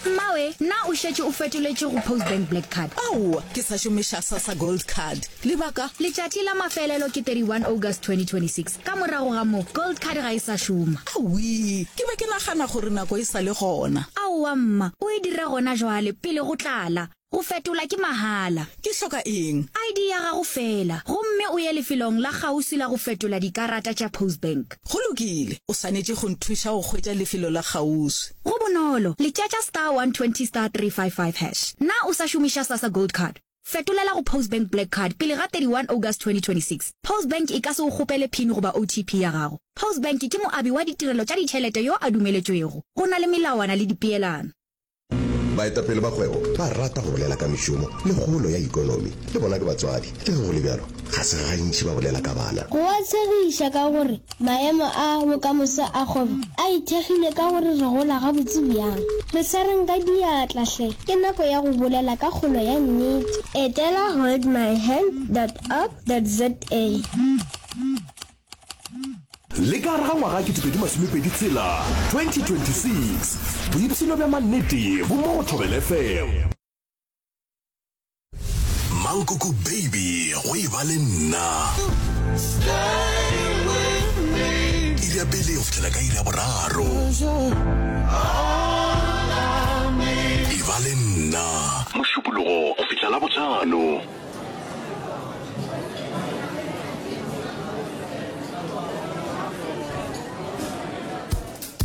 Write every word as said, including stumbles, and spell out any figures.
Mawe, na o shetse o fetoletse go Postbank Black Card. Au, ke sa shumisha SASSA Gold Card. Lebaka? Letšatši la mafelelo ke thirty-one August twenty twenty-six. Ka morago ga mo, Gold Card ga e sa šoma. Awi, ke be ke nagana gore nako e sa le gona. Aowa mma, o e dira gona jwale pele go tlala. Go fetola ke mahala. Ke hloka eng? I D ya gago fela. Gomme o ye lefelong la gausi la go fetola dikarata tša Postbank. Go lokile, o swanetse go nthuša go hwetša lefelo la gausi. Go bonolo, le tšatša star one twenty star three five five hash. Na o sa šomiša SASSA Gold Card. Fetolela go Postbank Black Card pele ga thirty-one August twenty twenty-six. Postbank e ka se o kgopele pin goba O T P ya gago. Postbank ke moabi wa ditirelo tša ditšhelete yo a dumeletšwego. Go na le melawana le dipeelano. Baetapele ba kgwebo ba rata go bolela ka mešomo le kgolo ya ikonomi le bona ke batswadi le go le bjalo ga se gantši ba bolela ka bana go a tshegiša ka gore maemo a bokamoso a kgwebo a ithekgile ka gore re gola gabotse bjang re sa reng ka diatlahle ke nako ya go bolela ka kgolo ya nnete etela hold my hand dot org dot za le ka ra ngwaga ke tshepedi masomepedi tsela twenty twenty-six boipsino bja mannete bo mo go Thobela F M. Mankoko baby go e ba le nna ile ya pele o fetela ka ile ya boraro e ba le nna mošupologo o fetla la botlhano